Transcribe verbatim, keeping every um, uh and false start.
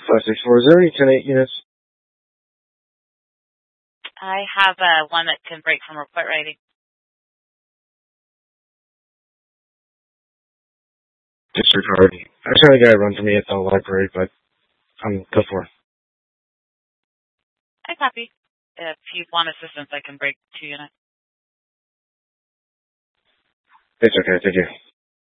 five six four. Is there any ten eight units? I have uh, one that can break from report writing. Disregard. Actually, the guy run for me at the library, but I'm go for it. I copy. If you want assistance, I can break two units. It's okay. Thank you.